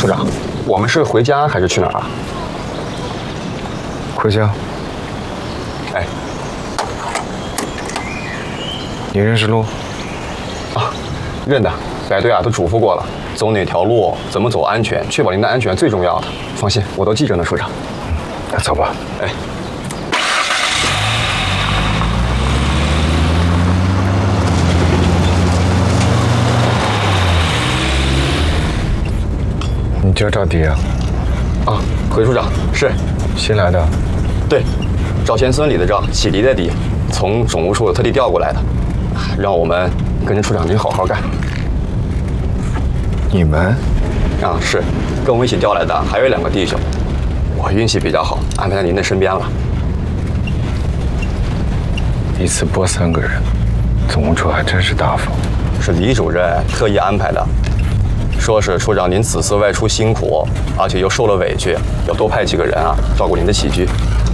处长，我们是回家还是去哪儿啊？ 回家。 哎， 你认识路？ 啊，认得。带队啊都嘱咐过了，走哪条路，怎么走安全，确保您的安全最重要的。放心，我都记着呢，处长。 那走吧。 哎。 你叫赵迪啊？ 啊，回处长是新来的。 对，赵钱孙李的赵，启迪的迪，从总务处特地调过来的，让我们跟着处长您好好干。 你们？ 啊，是，跟我们一起调来的还有2个弟兄，我运气比较好，安排在您的身边了。 一次拨3个人，总务处还真是大方。 是李主任特意安排的。 说是处长您此次外出辛苦，而且又受了委屈，要多派几个人啊，照顾您的起居。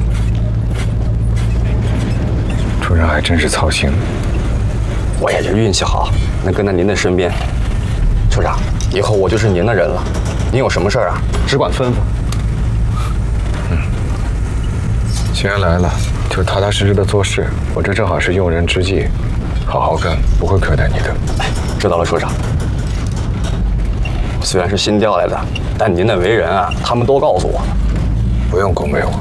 主任还真是操心。 我也是运气好，能跟在您的身边。处长，以后我就是您的人了，您有什么事儿啊，只管吩咐。 既然来了，就踏踏实实的做事。我这正好是用人之际，好好干，不会亏待你的。 知道了，处长。 虽然是新调来的，但您的为人啊，他们都告诉我了。 不用恭维我。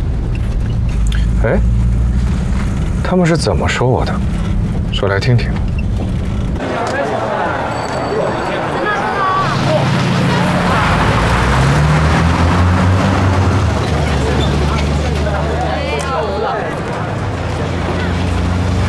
哎，他们是怎么说我的？说来听听。